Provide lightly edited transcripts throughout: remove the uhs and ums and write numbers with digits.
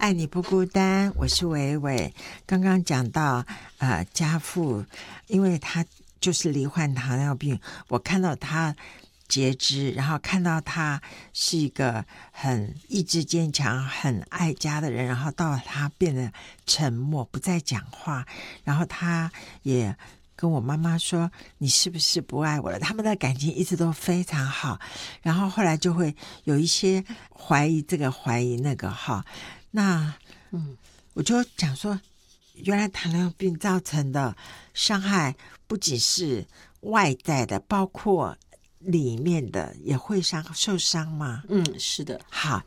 爱你不孤单，我是伟伟。刚刚讲到家父，因为他就是罹患糖尿病，我看到他截肢，然后看到他是一个很意志坚强、很爱家的人，然后到他变得沉默，不再讲话，然后他也跟我妈妈说你是不是不爱我了，他们的感情一直都非常好，然后后来就会有一些怀疑这个怀疑那个哈，那我就讲说原来糖尿病造成的伤害不仅是外在的，包括里面的也会受伤吗？ 是的。 好，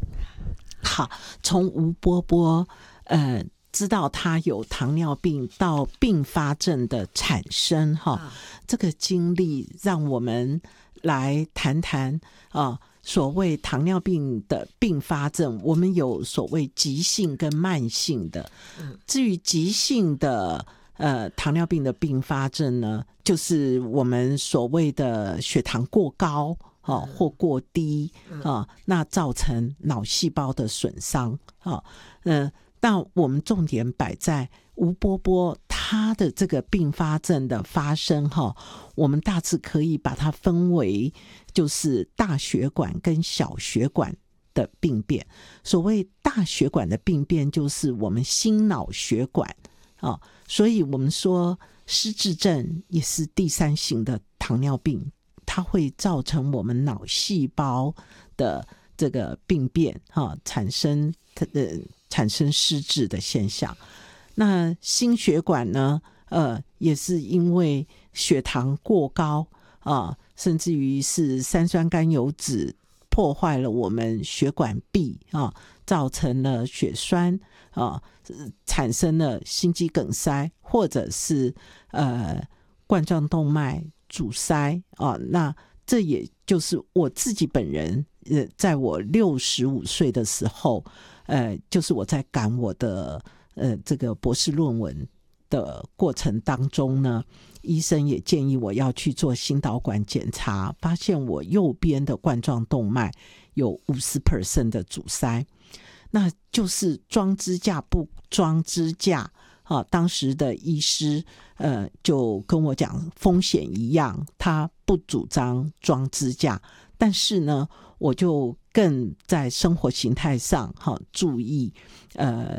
从吴波波知道他有糖尿病到并发症的产生这个经历让我们来谈谈所谓糖尿病的并发症，我们有所谓急性跟慢性的。至于急性的糖尿病的并发症呢，就是我们所谓的血糖过高或过低那造成脑细胞的损伤但我们重点摆在吴波波他的这个并发症的发生我们大致可以把它分为就是大血管跟小血管的病变。所谓大血管的病变就是我们心脑血管所以我们说失智症也是第三型的糖尿病，它会造成我们脑细胞的这个病变产生失智的现象。那心血管呢也是因为血糖过高甚至于是三酸甘油酯破坏了我们血管壁造成了血栓产生了心肌梗塞，或者是冠状动脉阻塞那这也就是我自己本人在我65岁的时候就是我在赶我的这个博士论文的过程当中呢，医生也建议我要去做心导管检查，发现我右边的冠状动脉有 50% 的阻塞，那就是装支架不装支架当时的医师就跟我讲风险一样，他不主张装支架，但是呢我就更在生活形态上注意